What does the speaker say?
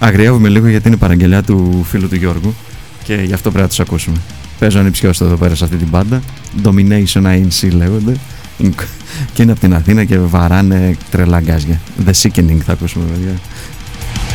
Αγριεύουμε λίγο γιατί είναι παραγγελιά του φίλου του Γιώργου και γι' αυτό πρέπει να τους ακούσουμε. Παίζω ανιψιώστο εδώ πέρα σε αυτή την μπάντα. Domination INC λέγονται. Και είναι από την Αθήνα και βαράνε τρελά γκάζια. The Sickening θα ακούσουμε, παιδιά.